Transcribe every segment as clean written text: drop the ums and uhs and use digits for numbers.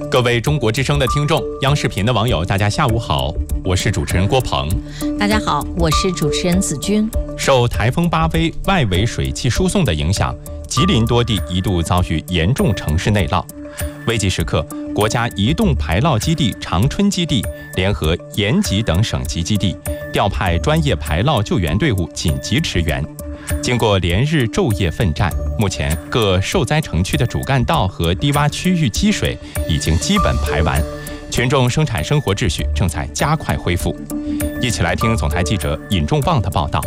各位中国之声的听众，央视频的网友，大家下午好，我是主持人郭鹏。 大家好，我是主持人子君。 受台风巴威外围水汽输送的影响，吉林多地一度遭遇严重城市内涝。危急时刻，国家移动排涝基地长春基地联合延吉等省级基地，调派专业排涝救援队伍紧急驰援。经过连日昼夜奋战，目前各受灾城区的主干道和低洼区域积水已经基本排完，群众生产生活秩序正在加快恢复。一起来听总台记者尹仲旺的报道。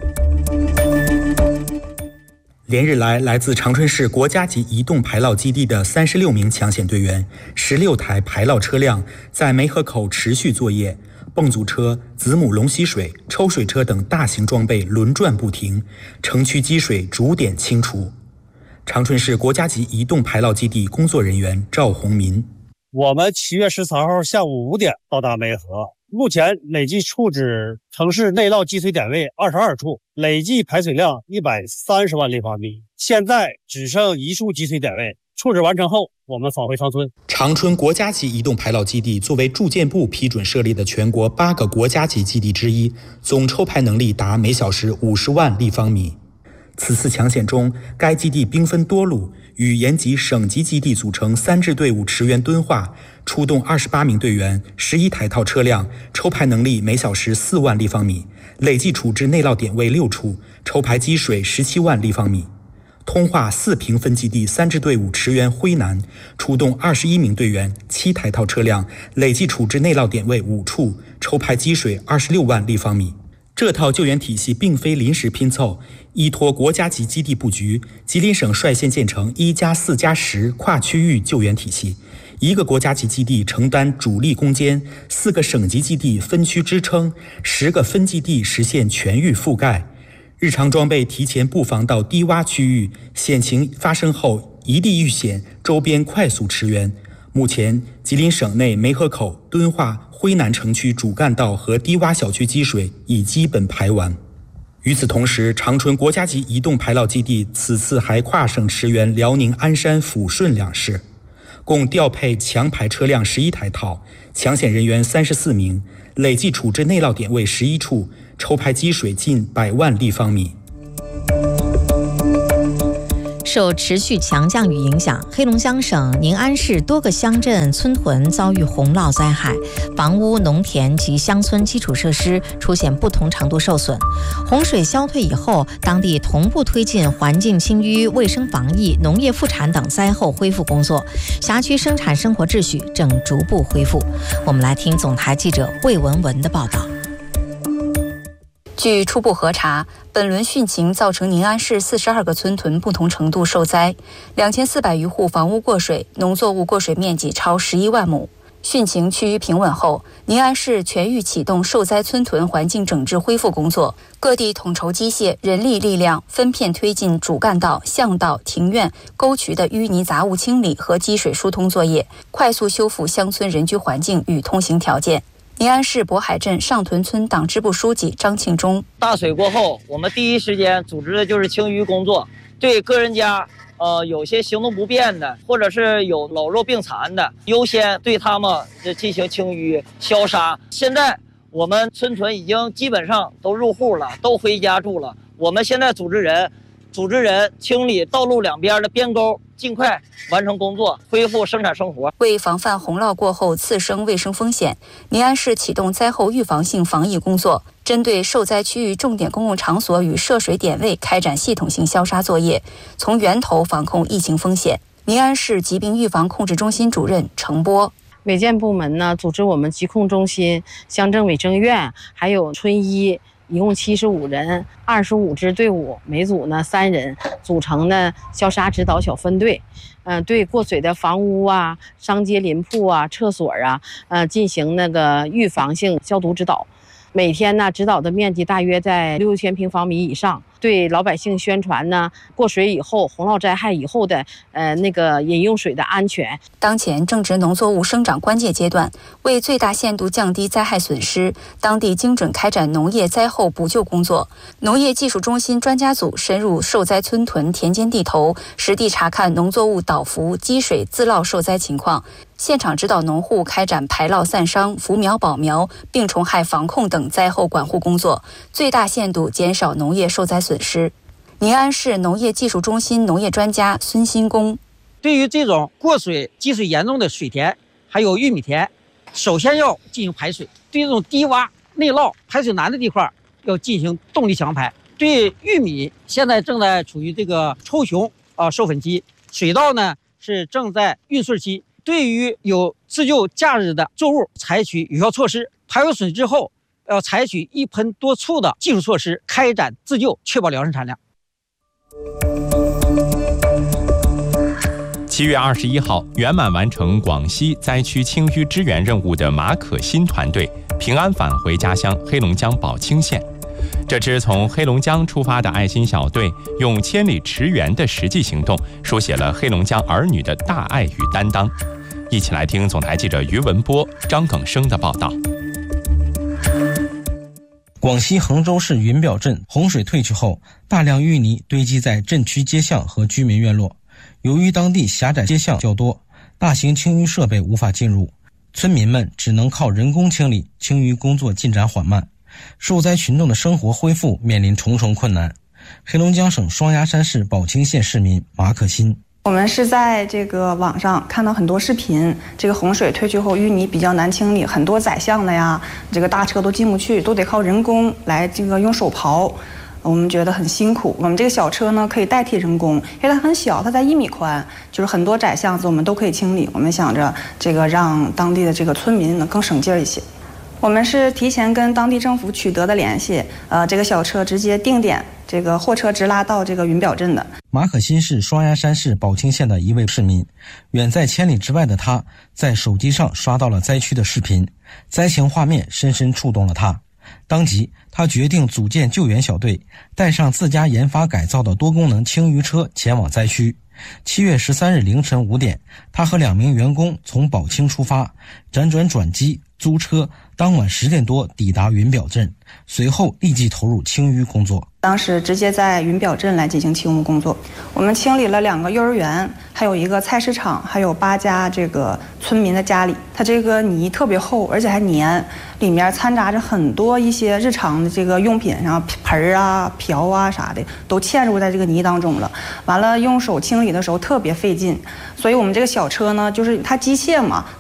连日来，来自长春市国家级移动排涝基地的36名抢险队员、16台排涝车辆在梅河口持续作业，泵组车、子母龙吸水、抽水车等大型装备轮转不停，城区积水逐点清除。长春市国家级移动排涝基地工作人员赵洪民： 我们7月13号下午5点到达梅河，目前累计处置城市内涝积水点位22处，累计排水量130万立方米。现在只剩1处积水点位，处置完成后，我们返回长春。 长春国家级移动排涝基地作为住建部批准设立的全国8个国家级基地之一，总抽排能力达每小时50万立方米。此次抢险中，该基地兵分多路，与延吉省级基地组成3支队伍驰援敦化，出动28名队员、11台套车辆，抽排能力每小时4万立方米，累计处置内涝点位6处，抽排积水17万立方米。通化4平分基地3支队伍驰援辉南，出动21名队员、7台套车辆，累计处置内涝点位5处，抽排积水26万立方米。这套救援体系并非临时拼凑，依托国家级基地布局，吉林省率先建成1+4+10跨区域救援体系，1个国家级基地承担主力攻坚，4个省级基地分区支撑，10个分基地实现全域覆盖。日常装备提前布防到低洼区域，险情发生后一地遇险，周边快速驰援。目前，吉林省内梅河口、敦化、辉南城区主干道和低洼小区积水已基本排完。与此同时，长春国家级移动排涝基地此次还跨省驰援辽宁鞍山、抚顺2市，共调配强排车辆11台套，抢险人员34名，累计处置内涝点位11处，抽排积水近100万立方米。 受持续强降雨影响，黑龙江省宁安市多个乡镇村屯遭遇洪涝灾害，房屋、农田及乡村基础设施出现不同程度受损。洪水消退以后，当地同步推进环境清淤、卫生防疫、农业复产等灾后恢复工作，辖区生产生活秩序正逐步恢复。我们来听总台记者魏文文的报道。 据初步核查，本轮汛情造成宁安市42个村屯不同程度受灾，2400余户房屋过水，农作物过水面积超11万亩。汛情趋于平稳后，宁安市全域启动受灾村屯环境整治恢复工作，各地统筹机械、人力力量，分片推进主干道、巷道、庭院、沟渠的淤泥杂物清理和积水疏通作业，快速修复乡村人居环境与通行条件。宁安市渤海镇上屯村党支部书记张庆忠： 大水过后，我们第一时间组织的就是清淤工作，对个人家有些行动不便的，或者是有老弱病残的，优先对他们进行清淤消杀。现在我们村屯已经基本上都入户了，都回家住了。我们现在组织人清理道路两边的边沟，尽快完成工作，恢复生产生活。 为防范洪涝过后次生卫生风险，宁安市启动灾后预防性防疫工作，针对受灾区域重点公共场所与涉水点位开展系统性消杀作业，从源头防控疫情风险。宁安市疾病预防控制中心主任程波： 卫健部门呢，组织我们疾控中心、乡镇卫生院，还有村医，一共75人，25支队伍，每组呢3人，组成呢消杀指导小分队。对过水的房屋啊、商街邻铺啊、厕所啊，进行那个预防性消毒指导。每天呢，指导的面积大约在6000平方米以上。 对老百姓宣传呢，过水以后洪涝灾害以后的那个饮用水的安全。 当前正值农作物生长关键阶段，为最大限度降低灾害损失，当地精准开展农业灾后补救工作。农业技术中心专家组深入受灾村屯田间地头，实地查看农作物倒伏、积水、自涝受灾情况，现场指导农户开展排涝散伤、扶苗保苗、病虫害防控等灾后管护工作，最大限度减少农业受灾损失。宁安市农业技术中心农业专家孙新功： 对于这种过水、积水严重的水田，还有玉米田，首先要进行排水。对这种低洼、内涝、排水难的地块，要进行动力强排。对玉米，现在正在处于这个抽熊授粉期，水稻呢是正在运穗期。对于有自救价值的作物，采取有效措施。排完水之后，要采取一喷多促的技术措施，开展自救，确保粮食产量。 7月21号，圆满完成广西灾区清淤支援任务的马可欣团队平安返回家乡黑龙江宝清县。这支从黑龙江出发的爱心小队，用千里驰援的实际行动，书写了黑龙江儿女的大爱与担当。一起来听总台记者于文波、张耿生的报道。 广西衡州市云表镇洪水退去后，大量淤泥堆积在镇区街巷和居民院落。由于当地狭窄街巷较多，大型清淤设备无法进入，村民们只能靠人工清理，清淤工作进展缓慢，受灾群众的生活恢复面临重重困难。黑龙江省双鸭山市宝清县市民马可欣： 我们是在这个网上看到很多视频，这个洪水退去后淤泥比较难清理，很多窄巷的呀，这个大车都进不去，都得靠人工来这个用手刨。我们觉得很辛苦。我们这个小车呢可以代替人工，因为它很小，它才1米宽，就是很多窄巷子我们都可以清理。我们想着这个让当地的这个村民能更省劲一些。我们是提前跟当地政府取得的联系，这个小车直接定点，这个货车直拉到这个云表镇的。 马可欣是双鸭山市宝清县的一位市民，远在千里之外的他，在手机上刷到了灾区的视频，灾情画面深深触动了他。当即，他决定组建救援小队，带上自家研发改造的多功能清淤车前往灾区。7月13日凌晨5点，他和2名员工从宝清出发，辗转转机租车，当晚10点多抵达云表镇，随后立即投入清淤工作。 当时直接在云表镇来进行清污工作，我们清理了2个幼儿园，还有1个菜市场，还有8家这个村民的家里。它这个泥特别厚，而且还黏，里面掺杂着很多一些日常的这个用品，然后盆啊、瓢啊啥的都嵌入在这个泥当中了。完了，用手清理的时候特别费劲，所以我们这个小车呢，就是它机械嘛，